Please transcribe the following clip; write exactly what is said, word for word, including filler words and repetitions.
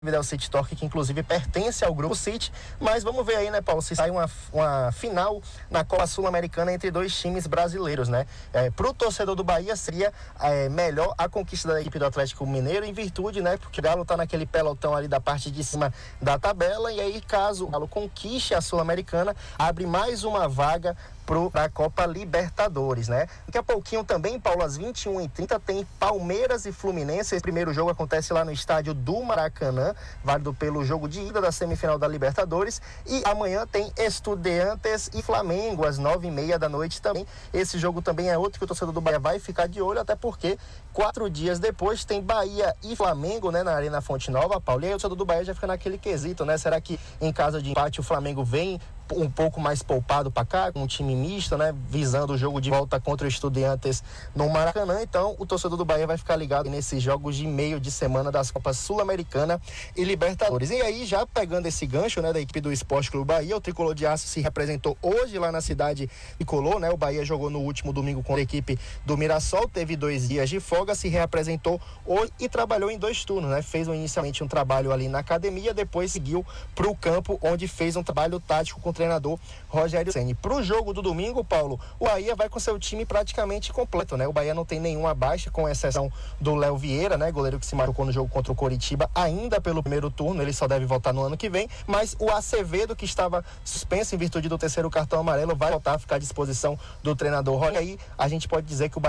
o City Torque, que inclusive pertence ao Grupo City, mas vamos ver aí, né, Paulo, se sai uma, uma final na Copa Sul-Americana entre dois times brasileiros, né? É, pro torcedor do Bahia seria é, melhor a conquista da equipe do Atlético Mineiro, em virtude, né, porque o Galo tá naquele pelotão ali da parte de cima da tabela, e aí caso o Galo conquiste a Sul-Americana, abre mais uma vaga para a Copa Libertadores, né? Daqui a pouquinho também, Paulo, às vinte e uma e trinta tem Palmeiras e Fluminense. Esse primeiro jogo acontece lá no estádio do Maracanã, válido pelo jogo de ida da semifinal da Libertadores. E amanhã tem Estudiantes e Flamengo às nove e meia da noite também. Esse jogo também é outro que o torcedor do Bahia vai ficar de olho, até porque quatro dias depois tem Bahia e Flamengo, né, na Arena Fonte Nova, Paulo. E aí o torcedor do Bahia já fica naquele quesito, né? Será que em caso de empate o Flamengo vem um pouco mais poupado para cá, com um time misto, né, visando o jogo de volta contra o Estudiantes no Maracanã? Então o torcedor do Bahia vai ficar ligado nesses jogos de meio de semana das Copas Sul-Americana e Libertadores. E aí, já pegando esse gancho, né, da equipe do Esporte Clube Bahia, o Tricolor de Aço se representou hoje lá na cidade tricolor, né? O Bahia jogou no último domingo com a equipe do Mirassol, teve dois dias de folga, se reapresentou hoje e trabalhou em dois turnos, né? Fez inicialmente um trabalho ali na academia, depois seguiu para o campo, onde fez um trabalho tático com o treinador Rogério Ceni. Para o jogo do domingo, Paulo, o Bahia vai com seu time praticamente completo, né? O Bahia não tem nenhuma baixa, com exceção do Léo Vieira, né? Goleiro que se machucou no jogo contra o Coritiba, ainda pelo primeiro turno, ele só deve voltar no ano que vem, mas o Acevedo, que estava suspenso em virtude do terceiro cartão amarelo, vai voltar a ficar à disposição do treinador Rogério. Aí a gente pode dizer que o Bahia